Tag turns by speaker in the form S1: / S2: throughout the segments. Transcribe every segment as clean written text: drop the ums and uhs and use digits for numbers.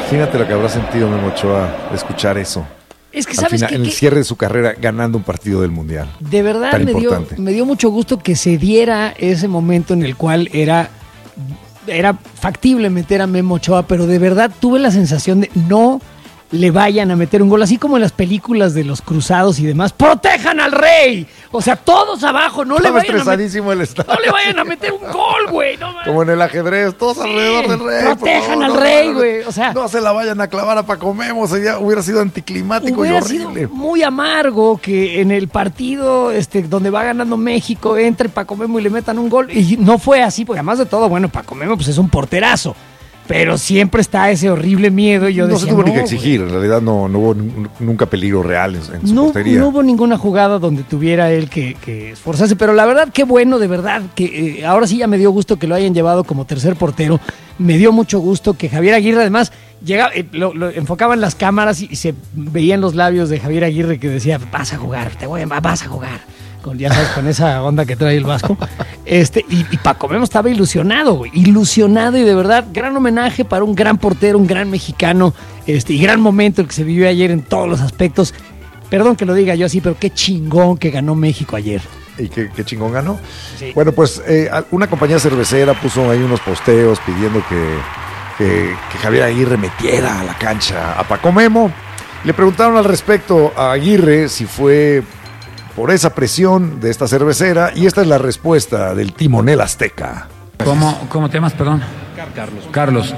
S1: Imagínate lo que habrá sentido Memo Ochoa de escuchar eso.
S2: Es que
S1: al
S2: sabes
S1: final, en el cierre de su carrera, ganando un partido del Mundial.
S2: De verdad me dio mucho gusto que se diera ese momento en el cual era factible meter a Memo Ochoa, pero de verdad tuve la sensación de no le vayan a meter un gol, así como en las películas de los cruzados y demás. ¡Protejan al rey! O sea, todos abajo, no le vayan a meter un gol, güey. No,
S1: como en el ajedrez, todos alrededor del rey.
S2: Protejan al rey, güey. O sea,
S1: no se la vayan a clavar a Paco Memo, hubiera sido anticlimático y horrible.
S2: Sido muy amargo que en el partido donde va ganando México entre Paco Memo y le metan un gol. Y no fue así, porque además de todo, bueno, Paco Memo pues es un porterazo. Pero siempre está ese horrible miedo. Yo decía,
S1: se tuvo ni que exigir, en realidad no hubo nunca peligro real en su portería.
S2: No hubo ninguna jugada donde tuviera él que esforzarse, pero la verdad, qué bueno, de verdad, que ahora sí ya me dio gusto que lo hayan llevado como tercer portero. Me dio mucho gusto que Javier Aguirre, además, llegaba, lo enfocaban las cámaras y se veían los labios de Javier Aguirre que decía, vas a jugar, vas a jugar. Ya sabes, con esa onda que trae el Vasco. Y Paco Memo estaba ilusionado, güey. Ilusionado y de verdad, gran homenaje para un gran portero, un gran mexicano, y gran momento el que se vivió ayer en todos los aspectos. Perdón que lo diga yo así, pero qué chingón que ganó México ayer.
S1: ¿Y qué chingón ganó?
S2: Sí.
S1: Bueno, pues una compañía cervecera puso ahí unos posteos pidiendo que Javier Aguirre metiera a la cancha a Paco Memo. Le preguntaron al respecto a Aguirre si fue por esa presión de esta cervecera, y esta es la respuesta del timonel azteca.
S3: ¿Cómo te llamas, perdón? Carlos.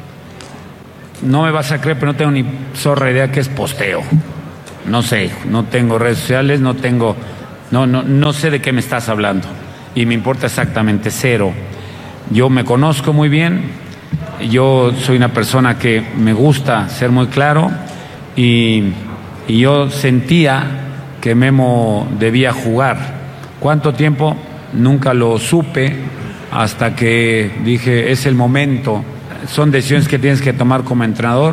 S3: No me vas a creer, pero no tengo ni zorra idea qué es posteo. No sé, no tengo redes sociales, no sé de qué me estás hablando. Y me importa exactamente cero. Yo me conozco muy bien, yo soy una persona que me gusta ser muy claro, y yo sentía que Memo debía jugar. ¿Cuánto tiempo? Nunca lo supe hasta que dije, es el momento. Son decisiones que tienes que tomar como entrenador.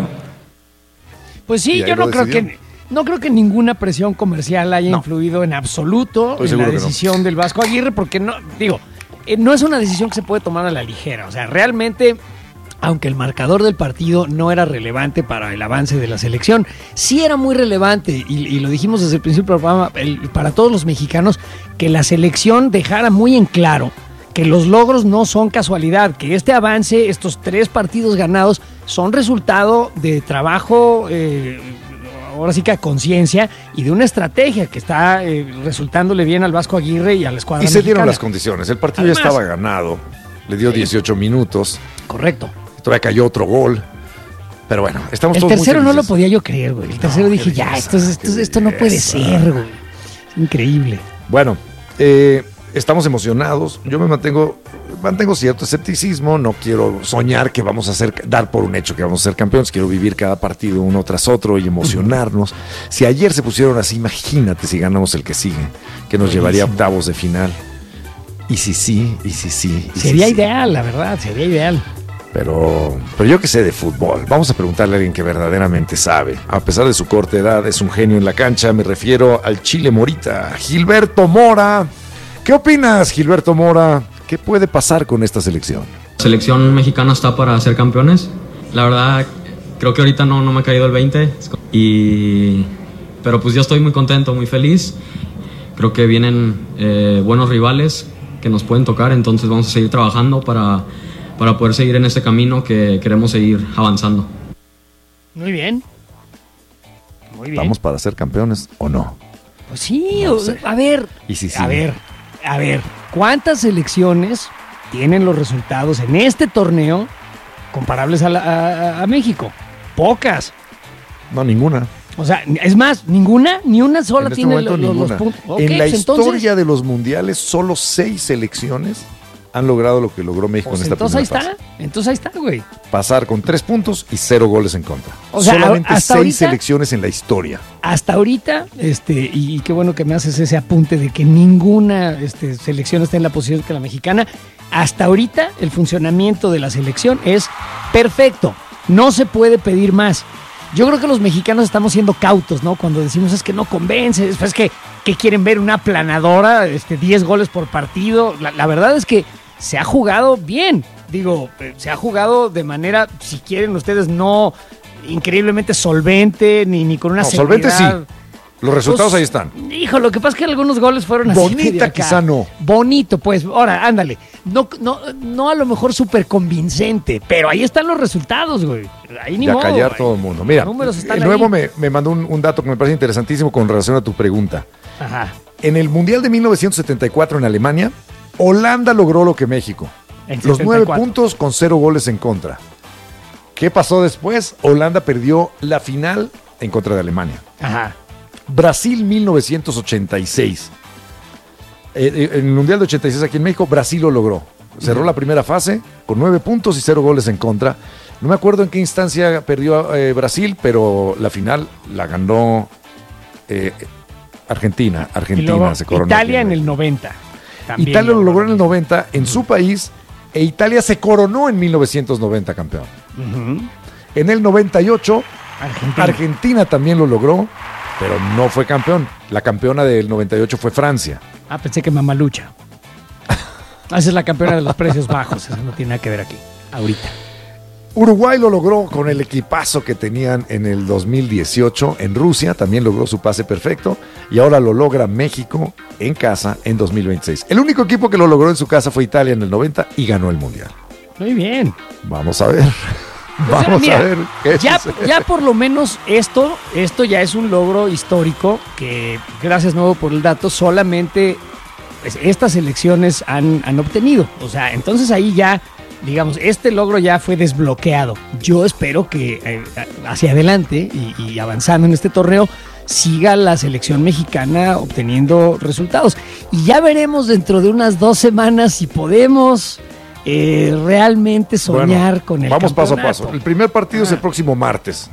S2: Pues sí, yo no creo que ninguna presión comercial haya influido en absoluto en la decisión del Vasco Aguirre, porque no es una decisión que se puede tomar a la ligera. O sea, realmente, aunque el marcador del partido no era relevante para el avance de la selección, sí era muy relevante, y lo dijimos desde el principio del programa, para todos los mexicanos, que la selección dejara muy en claro que los logros no son casualidad, que este avance, estos 3 partidos ganados, son resultado de trabajo, ahora sí que a conciencia, y de una estrategia que está resultándole bien al Vasco Aguirre y a la escuadra mexicana.
S1: Y se dieron las condiciones, el partido ya estaba ganado, le dio 18 minutos.
S2: Correcto.
S1: Todavía cayó otro gol. Pero bueno, estamos todos muy felices.
S2: El tercero no lo podía yo creer, güey. El tercero dije, esto no puede ser, güey. Es increíble.
S1: Bueno, estamos emocionados. Yo mantengo cierto escepticismo. No quiero soñar que vamos a dar por un hecho que vamos a ser campeones. Quiero vivir cada partido uno tras otro y emocionarnos. Si ayer se pusieron así, imagínate si ganamos el que sigue, que nos llevaría a octavos de final. Y si sí.
S2: Sería ideal, la verdad, sería ideal.
S1: Pero yo que sé de fútbol, vamos a preguntarle a alguien que verdaderamente sabe. A pesar de su corta edad, es un genio en la cancha. Me refiero al Chile Morita, Gilberto Mora. ¿Qué opinas, Gilberto Mora? ¿Qué puede pasar con esta selección?
S4: La selección mexicana está para ser campeones. La verdad, creo que ahorita no me ha caído el 20. Pero pues yo estoy muy contento, muy feliz. Creo que vienen buenos rivales que nos pueden tocar, entonces vamos a seguir trabajando para poder seguir en este camino que queremos seguir avanzando.
S2: Muy bien.
S1: ¿Estamos para ser campeones o no?
S2: Pues sí,
S1: no sé.
S2: A ver.
S1: ¿Y si sí?
S2: A ver. ¿Cuántas selecciones tienen los resultados en este torneo comparables a México? Pocas.
S1: No, ninguna.
S2: O sea, es más, ninguna, ni una sola
S1: en
S2: tiene
S1: este
S2: los puntos. Okay,
S1: en la historia
S2: entonces,
S1: de los mundiales, solo 6 selecciones han logrado lo que logró México en esta primera fase.
S2: Entonces ahí está, güey.
S1: Pasar con 3 puntos y 0 goles en contra.
S2: O sea,
S1: solamente 6
S2: ahorita,
S1: selecciones en la historia.
S2: Hasta ahorita, y qué bueno que me haces ese apunte de que ninguna selección está en la posición que la mexicana. Hasta ahorita el funcionamiento de la selección es perfecto. No se puede pedir más. Yo creo que los mexicanos estamos siendo cautos, ¿no? Cuando decimos es que no convence, después que quieren ver una aplanadora, 10 goles por partido. La verdad es que se ha jugado bien. Digo, se ha jugado de manera, si quieren ustedes, no increíblemente solvente, ni con una
S1: seguridad. Solvente sí. Los resultados pues, ahí están.
S2: Hijo, lo que pasa es que algunos goles fueron así.
S1: Bonita quizá no.
S2: Bonito, pues. Ahora, ándale. No a lo mejor súper convincente, pero ahí están los resultados, güey. Ahí ni modo.
S1: De callar todo el mundo. Mira, el nuevo me mandó un dato que me parece interesantísimo con relación a tu pregunta.
S2: Ajá.
S1: En el Mundial de 1974 en Alemania, Holanda logró lo que México. Los 9 puntos con 0 goles en contra. ¿Qué pasó después? Holanda perdió la final en contra de Alemania.
S2: Ajá.
S1: Brasil 1986. En el Mundial de 86 aquí en México, Brasil lo logró. Cerró la primera fase con 9 puntos y 0 goles en contra. No me acuerdo en qué instancia perdió Brasil, pero la final la ganó Argentina. Argentina se coronó.
S2: Italia en el 90.
S1: Italia lo logró en el 90 en su país e Italia se coronó en 1990 campeón. En el 98 Argentina también lo logró, pero no fue campeón. La campeona del 98 fue Francia.
S2: Pensé que Mamalucha. Esa es la campeona de los precios bajos. Eso no tiene nada que ver aquí, ahorita.
S1: Uruguay lo logró con el equipazo que tenían en el 2018 en Rusia. También logró su pase perfecto. Y ahora lo logra México en casa en 2026. El único equipo que lo logró en su casa fue Italia en el 90 y ganó el Mundial.
S2: Muy bien.
S1: Vamos a ver. Vamos a ver.
S2: Ya por lo menos esto ya es un logro histórico que, gracias nuevo por el dato, solamente pues, estas elecciones han obtenido. O sea, entonces ahí ya, digamos, este logro ya fue desbloqueado. Yo espero que hacia adelante y avanzando en este torneo siga la selección mexicana obteniendo resultados. Y ya veremos dentro de unas 2 semanas si podemos realmente soñar con el
S1: vamos
S2: campeonato.
S1: Paso a paso. El primer partido es el próximo martes.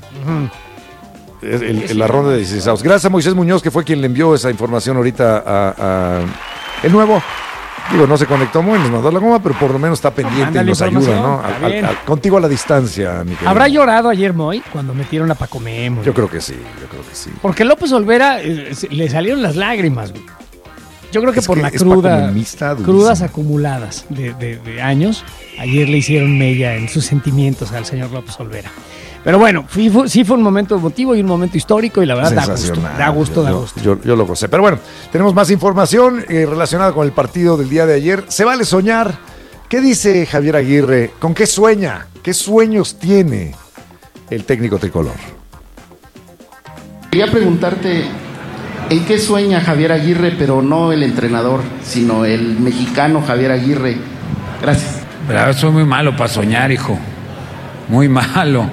S1: La ronda de 16. Gracias a Moisés Muñoz, que fue quien le envió esa información ahorita a el nuevo. Digo, no se conectó muy, nos mandó la goma, pero por lo menos está pendiente y nos ayuda, ¿no? Contigo a la distancia, mi querido.
S2: ¿Habrá llorado ayer Moy cuando metieron a Paco Memo?
S1: Yo creo que sí.
S2: Porque López Olvera le salieron las lágrimas, güey. Yo creo que por la crudas acumuladas de años, ayer le hicieron mella en sus sentimientos al señor López Olvera. Pero bueno, sí fue un momento emotivo y un momento histórico y la verdad da gusto.
S1: Yo lo gocé. Pero bueno, tenemos más información relacionada con el partido del día de ayer. Se vale soñar. ¿Qué dice Javier Aguirre? ¿Con qué sueña? ¿Qué sueños tiene el técnico tricolor?
S5: Quería preguntarte, ¿en qué sueña Javier Aguirre, pero no el entrenador, sino el mexicano Javier Aguirre? Gracias.
S3: Pero soy muy malo para soñar, hijo. Muy malo.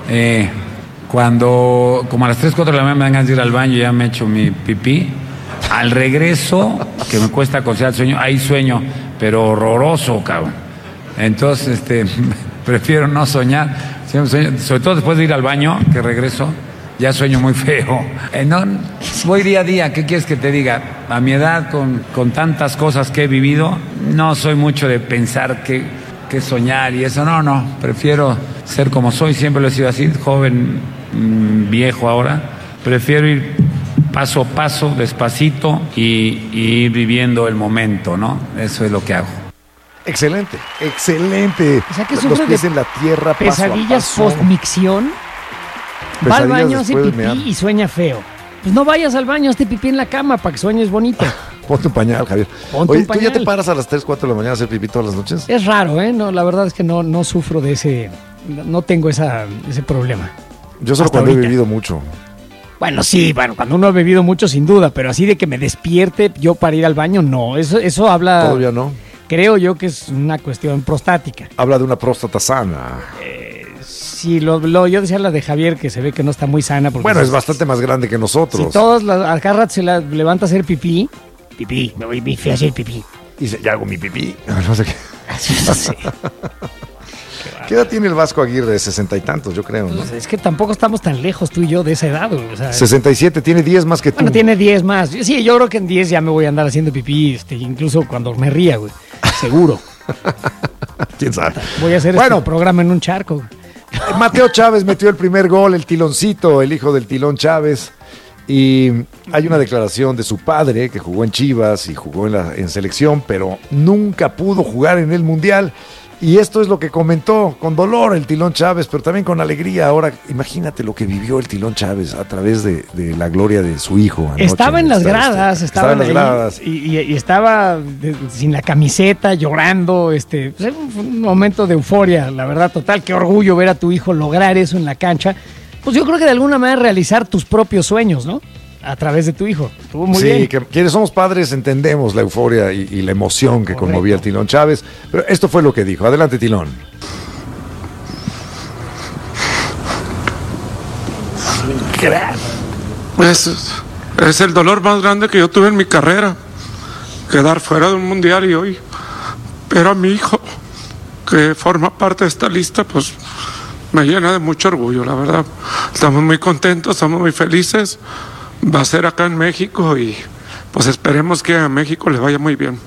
S3: Cuando como a las 3, 4 de la mañana me dan ganas de ir al baño, ya me echo mi pipí. Al regreso, que me cuesta conciliar el sueño, ahí sueño, pero horroroso, cabrón. Entonces, prefiero no soñar. Sobre todo después de ir al baño, que regreso, ya sueño muy feo. No, voy día a día, ¿qué quieres que te diga? A mi edad, con tantas cosas que he vivido, no soy mucho de pensar que soñar y eso, no, prefiero ser como soy, siempre lo he sido así, joven, viejo ahora, prefiero ir paso a paso, despacito y ir viviendo el momento, ¿no? Eso es lo que hago.
S1: Excelente.
S2: O sea que
S1: los pies en la tierra,
S2: pesadillas post-micción, va al baño, hace pipí y sueña feo. Pues no vayas al baño, hazte pipí en la cama para que sueñes bonito.
S1: Ponte un pañal, Javier. Oye, ¿tú ya te paras a las 3, 4 de la mañana a hacer pipí todas las noches?
S2: Es raro, ¿eh? No, la verdad es que no sufro de ese... No tengo ese problema.
S1: Yo solo cuando he bebido mucho.
S2: Bueno, cuando uno ha bebido mucho, sin duda, pero así de que me despierte yo para ir al baño, no. Eso habla...
S1: Todavía no.
S2: Creo yo que es una cuestión prostática.
S1: Habla de una próstata sana.
S2: Sí, yo decía la de Javier, que se ve que no está muy sana. Porque
S1: bueno, es bastante más grande que nosotros.
S2: Si todos a cada rato se levanta a hacer pipí, me voy a hacer pipí.
S1: Y ya hago mi pipí. No sé qué.
S2: Sí.
S1: ¿Qué edad tiene el Vasco Aguirre? 60 y tantos, yo creo, ¿no?
S2: Pues es que tampoco estamos tan lejos tú y yo de esa edad. O sea,
S1: 67, tiene 10 más que tú.
S2: Bueno, tiene 10 más. Sí, yo creo que en 10 ya me voy a andar haciendo pipí, incluso cuando me ría, güey. Seguro.
S1: ¿Quién sabe?
S2: Voy a hacer este programa en un charco.
S1: Mateo Chávez metió el primer gol, el Tiloncito, el hijo del Tilón Chávez. Y hay una declaración de su padre, que jugó en Chivas y jugó en selección, pero nunca pudo jugar en el Mundial. Y esto es lo que comentó con dolor el Tilón Chávez, pero también con alegría. Ahora, imagínate lo que vivió el Tilón Chávez a través de la gloria de su hijo. Anoche,
S2: estaba en las gradas,
S1: estaba en las gradas.
S2: Y estaba sin la camiseta, llorando. Pues un momento de euforia, la verdad, total. Qué orgullo ver a tu hijo lograr eso en la cancha. Pues yo creo que de alguna manera realizar tus propios sueños, ¿no? A través de tu hijo. Estuvo muy bien. Sí,
S1: que quienes somos padres entendemos la euforia y la emoción que conmovía al Tilón Chávez. Pero esto fue lo que dijo. Adelante, Tilón.
S6: Es el dolor más grande que yo tuve en mi carrera. Quedar fuera de un mundial y hoy. Pero a mi hijo, que forma parte de esta lista, pues me llena de mucho orgullo, la verdad. Estamos muy contentos, estamos muy felices. Va a ser acá en México y pues esperemos que a México le vaya muy bien.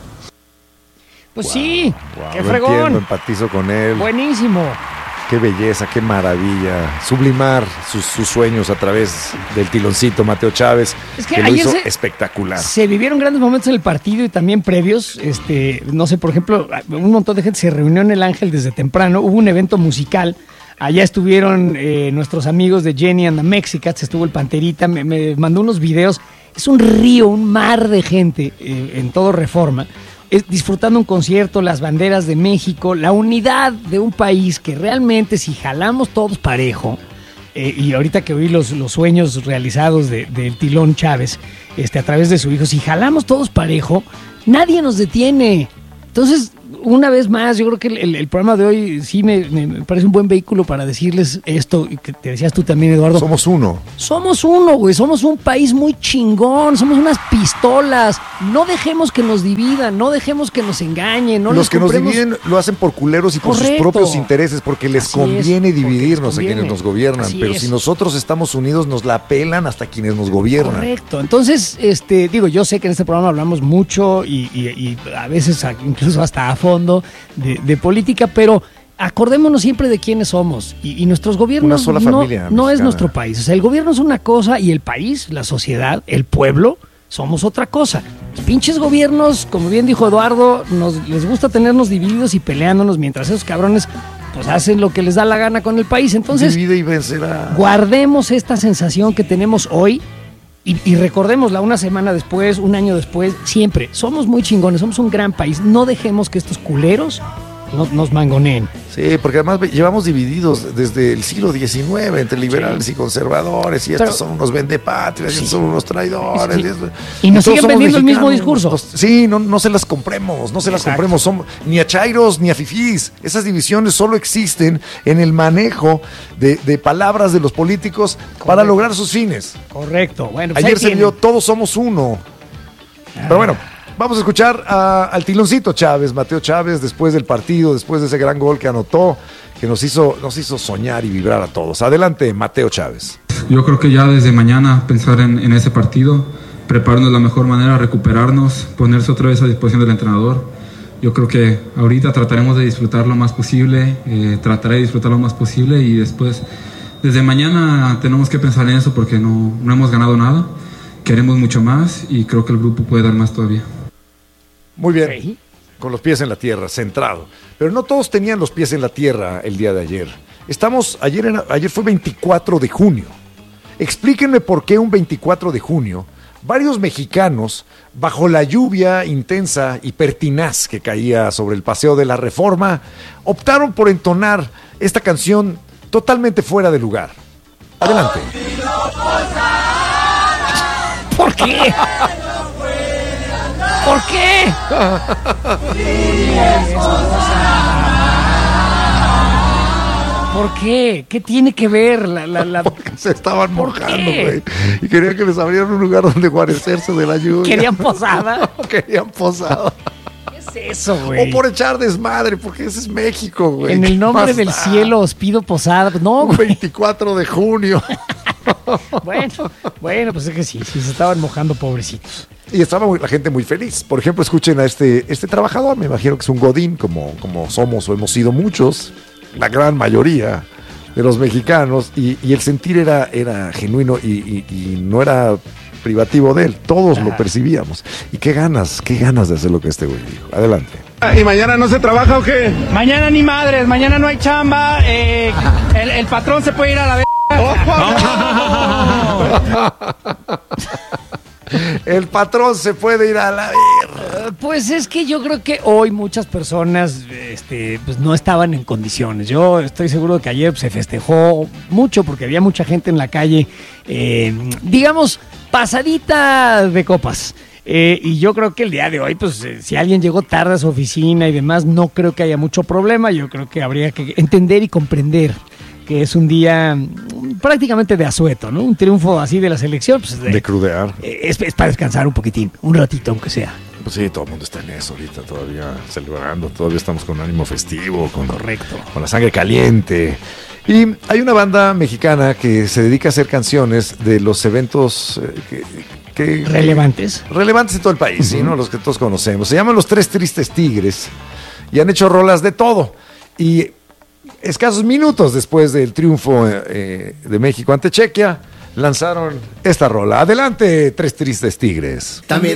S2: Pues sí, qué fregón. Entiendo,
S1: empatizo con él.
S2: Buenísimo.
S1: Qué belleza, qué maravilla. Sublimar sus sueños a través del Tiloncito Mateo Chávez, es que lo hizo espectacular.
S2: Se vivieron grandes momentos en el partido y también previos. No sé, por ejemplo, un montón de gente se reunió en el Ángel desde temprano. Hubo un evento musical. Allá estuvieron nuestros amigos de Jenny and the Mexicats, estuvo el Panterita, me mandó unos videos. Es un río, un mar de gente en todo Reforma, disfrutando un concierto, las banderas de México, la unidad de un país que realmente si jalamos todos parejo, y ahorita que oí los sueños realizados del Tilón Chávez a través de su hijo, si jalamos todos parejo, nadie nos detiene. Entonces, una vez más, yo creo que el programa de hoy sí me parece un buen vehículo para decirles esto, que te decías tú también, Eduardo.
S1: Somos uno.
S2: Somos uno, güey. Somos un país muy chingón. Somos unas pistolas. No dejemos que nos dividan, no dejemos que nos engañen. No
S1: Los que nos dividen lo hacen por culeros y por sus propios intereses, porque les conviene dividirnos a quienes nos gobiernan. Pero si nosotros estamos unidos, nos la pelan hasta quienes nos gobiernan.
S2: Correcto. Entonces, yo sé que en este programa hablamos mucho y a veces incluso hasta a fondo de política, pero acordémonos siempre de quiénes somos y nuestros gobiernos.
S1: Una sola familia
S2: no es nuestro país. O sea, el gobierno es una cosa y el país, la sociedad, el pueblo, somos otra cosa. Los pinches gobiernos, como bien dijo Eduardo, les gusta tenernos divididos y peleándonos mientras esos cabrones pues hacen lo que les da la gana con el país. Entonces,
S1: divide y vencerá.
S2: Guardemos esta sensación que tenemos hoy. Y recordémosla una semana después, un año después, siempre. Somos muy chingones, somos un gran país. No dejemos que estos culeros nos mangoneen.
S1: Sí, porque además llevamos divididos desde el siglo XIX entre liberales y conservadores, y estos son unos vendepatrias, y estos son unos traidores.
S2: Y nos siguen vendiendo el mismo discurso.
S1: No se las compremos, ni a chairos ni a fifís. Esas divisiones solo existen en el manejo de palabras de los políticos para lograr sus fines.
S2: Correcto. Bueno, pues
S1: ayer se vio Todos Somos Uno. Pero bueno, vamos a escuchar al Tiloncito Chávez, Mateo Chávez, después del partido, después de ese gran gol que anotó, que nos hizo soñar y vibrar a todos. Adelante, Mateo Chávez.
S7: Yo creo que ya desde mañana pensar en ese partido, prepararnos de la mejor manera, recuperarnos, ponerse otra vez a disposición del entrenador. Yo creo que ahorita trataremos de disfrutar lo más posible, trataré de disfrutar lo más posible y después, desde mañana tenemos que pensar en eso porque no hemos ganado nada, queremos mucho más y creo que el grupo puede dar más todavía.
S1: Muy bien, con los pies en la tierra, centrado. Pero no todos tenían los pies en la tierra el día de ayer. Ayer fue 24 de junio. Explíquenme por qué un 24 de junio varios mexicanos, bajo la lluvia intensa y pertinaz que caía sobre el Paseo de la Reforma, optaron por entonar esta canción totalmente fuera de lugar. Adelante.
S2: ¿Por qué? ¿Por qué? ¿Por qué? ¿Qué tiene que ver
S1: Porque se estaban mojando, güey. Y querían que les abrieran un lugar donde guarecerse de la lluvia.
S2: ¿Querían posada?
S1: Querían posada.
S2: ¿Qué es eso, güey?
S1: O por echar desmadre, porque ese es México, güey.
S2: En el nombre del cielo os pido posada. No,
S1: güey. 24 de junio.
S2: Bueno, pues es que sí, se estaban mojando, pobrecitos.
S1: Y estaba la gente muy feliz. Por ejemplo, escuchen a este trabajador, me imagino que es un godín, como somos o hemos sido muchos, la gran mayoría de los mexicanos, y el sentir era genuino y no era privativo de él, todos lo percibíamos. Y qué ganas de hacer lo que este güey dijo. Adelante.
S8: ¿Y mañana no se trabaja o qué?
S9: Mañana ni madres, mañana no hay chamba, el patrón se puede ir a la
S1: El patrón se puede ir a la
S2: Pues es que yo creo que hoy muchas personas pues no estaban en condiciones. Yo estoy seguro de que ayer se festejó mucho porque había mucha gente en la calle, digamos, pasadita de copas. Y yo creo que el día de hoy, pues si alguien llegó tarde a su oficina y demás, no creo que haya mucho problema. Yo creo que habría que entender y comprender que es un día prácticamente de asueto, ¿no? Un triunfo así de la selección. Pues,
S1: de crudear.
S2: Es para descansar un poquitín, un ratito aunque sea.
S1: Pues sí, todo el mundo está en eso ahorita, todavía celebrando, todavía estamos con ánimo festivo,
S2: correcto,
S1: con la sangre caliente. Y hay una banda mexicana que se dedica a hacer canciones de los eventos
S2: relevantes
S1: en todo el país, ¿sí? ¿No? Los que todos conocemos. Se llaman Los Tres Tristes Tigres y han hecho rolas de todo. Y escasos minutos después del triunfo de México ante Chequia, lanzaron esta rola. Adelante, Tres Tristes Tigres.
S10: También